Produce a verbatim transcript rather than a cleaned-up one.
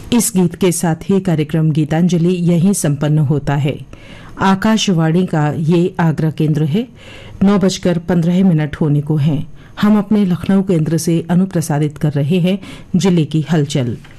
इस गीत के साथ ही कार्यक्रम गीतांजलि यहीं संपन्न होता है। आकाशवाणी का ये आगरा केंद्र है। नौ बजकर पंद्रह मिनट होने को हैं। हम अपने लखनऊ केंद्र से अनुप्रसारित कर रहे हैं जिले की हलचल।